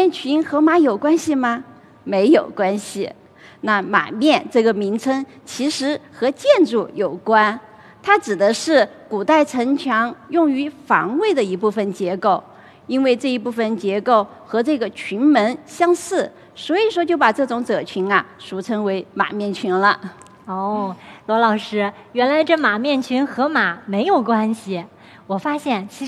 面群和马有关系吗？没有关系。那马面这个名称其实和建筑有关，它指的是古代城墙用于防卫的一部分结构，因为这一部分结构和这个群门相似，所以说就把这种褶群俗称为马面群了。 哦，罗老师，原来这马面群和马没有关系。我发现其实